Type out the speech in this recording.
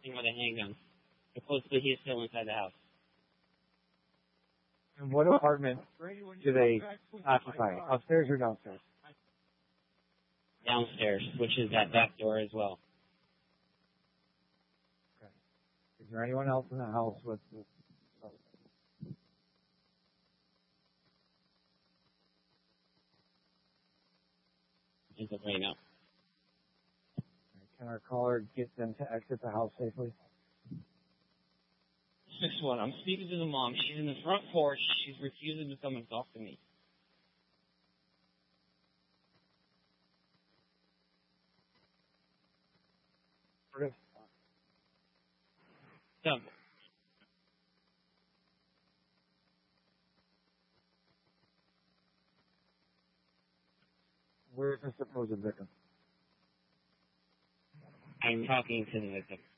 him with a handgun. Supposedly he is still inside the house. And what apartment do they occupy? Upstairs or downstairs? Downstairs, which is that back door as well. Okay. Is there anyone else in the house with this? Is it right now? Can our caller get them to exit the house safely? 6-1. I'm speaking to the mom. She's in the front porch. She's refusing to come and talk to me. Doug. Where is the supposed victim? I'm talking to the victim.